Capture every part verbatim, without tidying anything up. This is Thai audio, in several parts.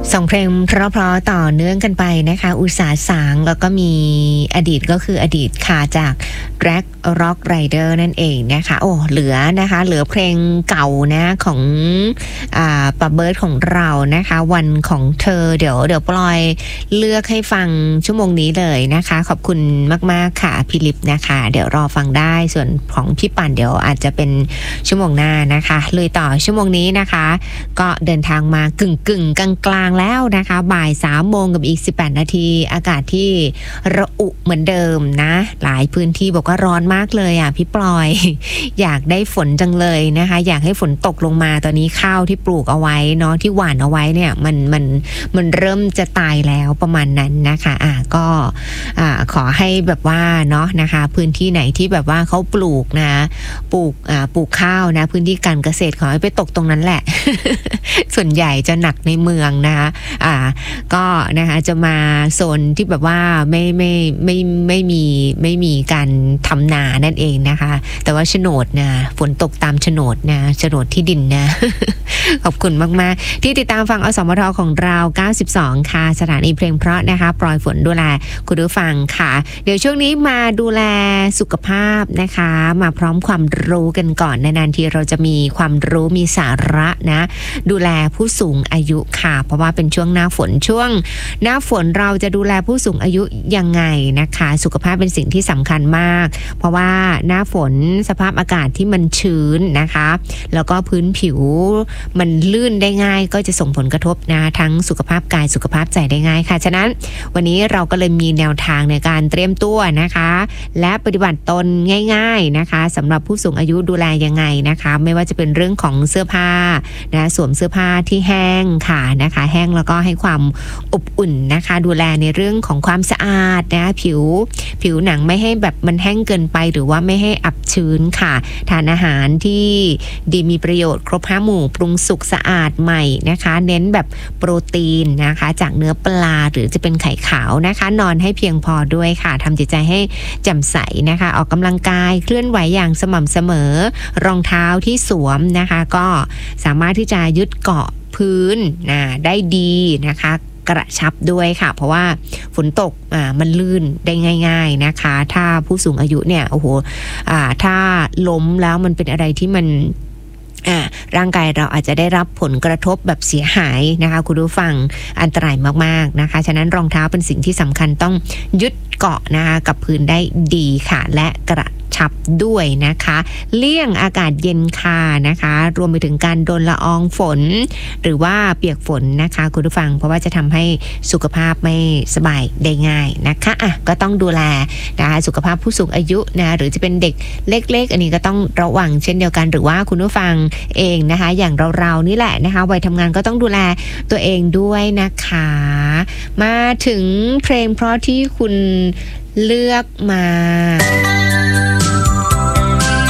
ส่งเพลงเพราะๆต่อเนื่องกันไปนะคะอุตสาสางแล้วก็มีอดีตก็คืออดีตค่ะจาก Drag Rock Rider นั่นเองนะคะโอ้เหลือนะคะเหลือเพลงเก่านะของอ่าปะเบิร์ดของเรานะคะวันของเธอเดี๋ยวเดี๋ยวปลอยเลือกให้ฟังชั่วโมงนี้เลยนะคะขอบคุณมากๆค่ะพี่ลิปนะคะเดี๋ยวรอฟังได้ส่วนของพี่ปั่นเดี๋ยวอาจจะเป็นชั่วโมงหน้านะคะเลยต่อชั่วโมงนี้นะคะก็เดินทางมากึ่งกึ่งกลางกลางแล้วนะคะบ่ายสามโมงกับอีกสิบแปดนาทีอากาศที่ระอุเหมือนเดิมนะหลายพื้นที่บอกว่าร้อนมากเลยอ่ะพี่ปลอย อยากได้ฝนจังเลยนะคะอยากให้ฝนตกลงมาตอนนี้ข้าวที่ปลูกเอาไว้เนาะที่หว่านเอาไว้เนี่ยมันมันมันเริ่มจะตายแล้วประมาณนั้นนะคะอ่ะก็อ่าขอให้แบบว่าเนาะนะคะพื้นที่ไหนที่แบบว่าเขาปลูกนะปลูกอ่าปลูกข้าวนะพื้นที่การเกษตรขอให้ไปตกตรงนั้นแหละ ส่วนใหญ่จะหนักในเมืองนะคะอ่าก็นะคะจะมาโซนที่แบบว่าไม่ไม่ไม่ไม่มีไม่มีการทำนานั่นเองนะคะแต่ว่าโฉนดนะฝนตกตามโฉนดนะโฉนดที่ดินนะ ขอบคุณมากๆที่ติดตามฟังอสมทของเราเก้าสิบสองค่ะสถานีเพลงเพราะนะคะปลอยฝนดูแลคุณผู้ฟังค่ะเดี๋ยวช่วงนี้มาดูแลสุขภาพนะคะมาพร้อมความรู้กันก่อนนานๆทีเราจะมีความรู้มีสาระนะดูแลผู้สูงอายุค่ะเพราะว่าเป็นช่วงหน้าฝนช่วงหน้าฝนเราจะดูแลผู้สูงอายุยังไงนะคะสุขภาพเป็นสิ่งที่สำคัญมากเพราะว่าหน้าฝนสภาพอากาศที่มันชื้นนะคะแล้วก็พื้นผิวมันลื่นได้ง่ายก็จะส่งผลกระทบนะทั้งสุขภาพกายสุขภาพใจได้ง่ายค่ะฉะนั้นวันนี้เราก็เลยมีแนวทางในการเตรียมตัวนะคะและปฏิบัติตนง่ายๆนะคะสำหรับผู้สูงอายุดูแลยังไงนะคะไม่ว่าจะเป็นเรื่องของเสื้อผ้านะสวมเสื้อผ้าที่แห้งค่ะนะคะแห้งแล้วก็ให้ความอบอุ่นนะคะดูแลในเรื่องของความสะอาดนะผิวผิวหนังไม่ให้แบบมันแห้งเกินไปหรือว่าไม่ให้อับชื้นค่ะทานอาหารที่ดีมีประโยชน์ครบห้าหมู่ปรุงสุกสะอาดใหม่นะคะเน้นแบบโปรตีนนะคะจากเนื้อปลาหรือจะเป็นไข่ขาวนะคะนอนให้เพียงพอด้วยค่ะทำจิตใจให้แจ่มใสนะคะออกกำลังกายเคลื่อนไหวอย่างสม่ำเสมอรองเท้าที่สวมนะคะก็สามารถที่จะยึดเกาะพื้นนะได้ดีนะคะกระชับด้วยค่ะเพราะว่าฝนตกอ่ามันลื่นได้ง่ายๆนะคะถ้าผู้สูงอายุเนี่ยโอ้โหอ่าถ้าล้มแล้วมันเป็นอะไรที่มันอ่าร่างกายเราอาจจะได้รับผลกระทบแบบเสียหายนะคะคุณผู้ฟังอันตรายมากๆนะคะฉะนั้นรองเท้าเป็นสิ่งที่สำคัญต้องยึดเกาะนะคะกับพื้นได้ดีค่ะและกระชับด้วยนะคะเลี่ยงอากาศเย็นค่ะนะคะรวมไปถึงการโดนละอองฝนหรือว่าเปียกฝนนะคะคุณผู้ฟังเพราะว่าจะทำให้สุขภาพไม่สบายได้ง่ายนะคะอ่ะก็ต้องดูแลนะคะสุขภาพผู้สูงอายุนะหรือจะเป็นเด็กเล็กๆอันนี้ก็ต้องระวังเช่นเดียวกันหรือว่าคุณผู้ฟังเองนะคะอย่างเราๆนี่แหละนะคะวัยทำงานก็ต้องดูแลตัวเองด้วยนะคะมาถึงเพลงเพราะที่คุณเลือกมา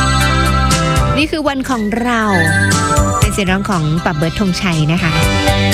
นี่คือวันของเราเป็นเสียงร้องของปะเบิร์ดธงชัยนะคะ